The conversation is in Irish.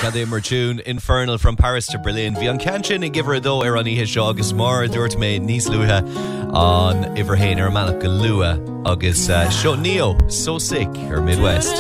Cadé mar tune Infernal from Paris to Berlin. Bhí an canchin in giver dó ar an ihe seo agus mar dúirt mé níos luathe an iverhéin ar manach go lua agus seo Neo So Sick ar Midwest.